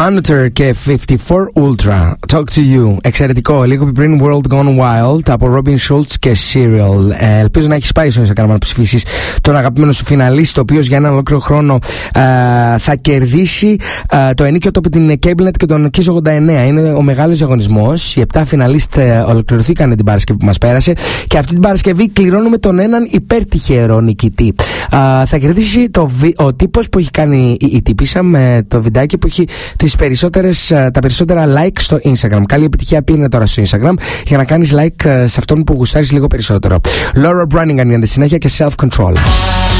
Monitor και 54 Ultra. Talk to you. Εξαιρετικό. Λίγο πριν World Gone Wild από Robin Schulz και Serial. Ελπίζω να έχεις πάει στο Instagram να ψηφίσεις τον αγαπημένο σου φιναλίστη, ο οποίος για έναν ολόκληρο χρόνο θα κερδίσει το ενίκιο από την Cablenet και τον Kiss 89. Είναι ο μεγάλος διαγωνισμός. Οι 7 φιναλίστ ολοκληρωθήκαν την Παρασκευή που μας πέρασε και αυτή την Παρασκευή κληρώνουμε τον έναν υπερτυχερό νικητή. Θα κερδίσει ο τύπος που έχει κάνει η τύπισσα με το βιντεάκι που έχει τα περισσότερα like στο Instagram. Καλή επιτυχία, πήγαινε τώρα στο Instagram για να κάνεις like σε αυτόν που γουστάρεις λίγο περισσότερο. Laura Branigan για τη συνέχεια και Self Control.